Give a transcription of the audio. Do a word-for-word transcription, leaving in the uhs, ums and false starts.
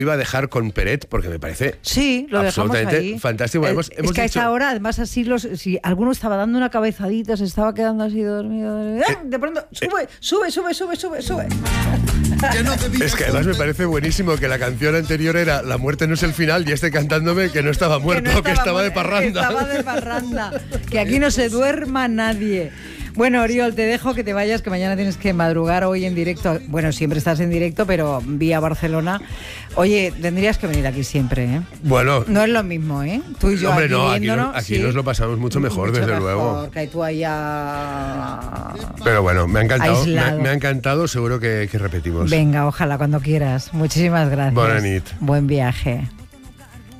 iba a dejar con Peret porque me parece sí, lo absolutamente dejamos ahí. fantástico. El, hemos, es hemos que a dicho, esa hora, además, así los, si alguno estaba dando una cabezadita, se estaba quedando así dormido. ¡Ah! De pronto, sube, sube, sube, sube, sube, sube. Es que además me parece buenísimo que la canción anterior era La muerte no es el final y este cantándome que no estaba muerto, que, no estaba, que estaba de parranda. Que estaba de parranda. Que aquí no se duerma nadie. Bueno, Oriol, te dejo que te vayas, que mañana tienes que madrugar hoy en directo. Bueno, siempre estás en directo, pero vía Barcelona. Oye, tendrías que venir aquí siempre, ¿eh? Bueno. No es lo mismo, ¿eh? Tú y yo hombre, aquí no, aquí, viéndonos, no, aquí sí. nos lo pasamos mucho mejor, mucho desde mejor, luego. Que tú allá... Pero bueno, me ha encantado, me ha, aislado. me ha encantado, seguro que, que repetimos. Venga, ojalá, cuando quieras. Muchísimas gracias. Bona nit. Buen viaje.